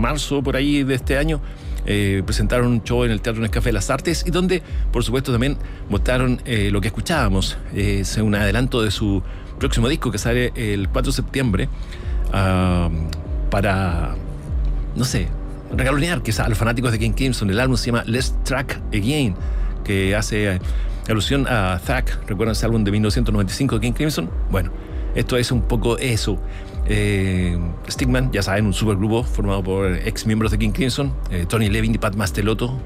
marzo por ahí de este año, presentaron un show en el Teatro Nescafé de las Artes y donde, por supuesto, también mostraron lo que escuchábamos. Es un adelanto de su próximo disco que sale el 4 de septiembre para, no sé, regalonear quizás a los fanáticos de King Crimson. El álbum se llama Let's Track Again, que hace alusión a Thrack. ¿Recuerdan ese álbum de 1995 de King Crimson? Bueno, esto es un poco eso. Stigman, ya saben, un supergrupo formado por ex miembros de King Crimson, Tony Levin y Pat Mastelotto,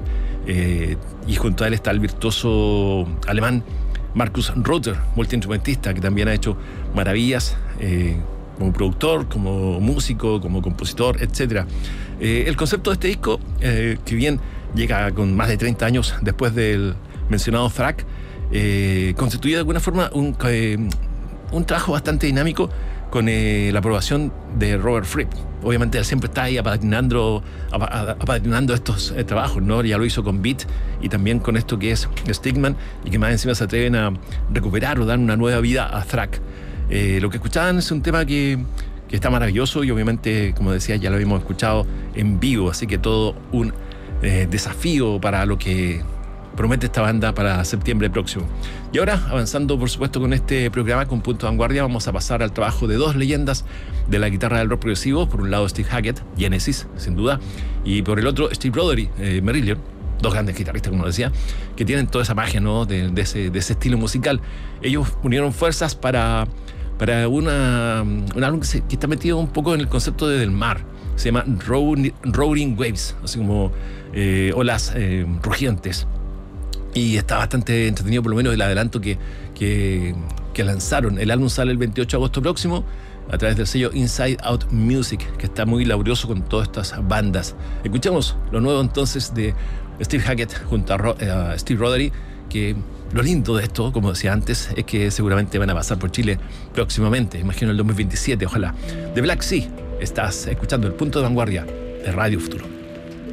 y junto a él está el virtuoso alemán Markus Rother, multiinstrumentista, que también ha hecho maravillas como productor, como músico, como compositor, etc. El concepto de este disco, que bien llega con más de 30 años después del mencionado Thrack, constituye de alguna forma un trabajo bastante dinámico con la aprobación de Robert Fripp. Obviamente él siempre está ahí apadrinando estos trabajos, ¿no? Ya lo hizo con Beat y también con esto que es Stigman, y que más encima se atreven a recuperar o dar una nueva vida a Thrack. Lo que escuchaban es un tema que está maravilloso y obviamente, como decía, ya lo habíamos escuchado en vivo, así que todo un desafío para lo que promete esta banda para septiembre próximo. Y ahora, avanzando por supuesto con este programa, con Punto de Vanguardia, vamos a pasar al trabajo de dos leyendas de la guitarra del rock progresivo. Por un lado Steve Hackett, Genesis, sin duda, y por el otro Steve Rothery, Marillion, dos grandes guitarristas, como decía, que tienen toda esa magia, ¿no? de ese estilo musical. Ellos unieron fuerzas para un álbum que está metido un poco en el concepto del mar. Se llama Roaring Waves, así como olas rugientes. Y está bastante entretenido, por lo menos el adelanto que lanzaron. El álbum sale el 28 de agosto próximo a través del sello Inside Out Music, que está muy laborioso con todas estas bandas. Escuchamos lo nuevo entonces de Steve Hackett junto a Steve Rothery, que lo lindo de esto, como decía antes, es que seguramente van a pasar por Chile próximamente, imagino el 2027, ojalá. The Black Sea, estás escuchando el Punto de Vanguardia de Radio Futuro.